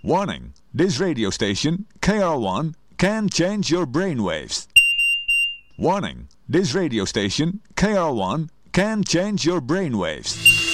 Warning, this radio station, KR1, can change your brainwaves. Warning, this radio station, KR1, can change your brainwaves.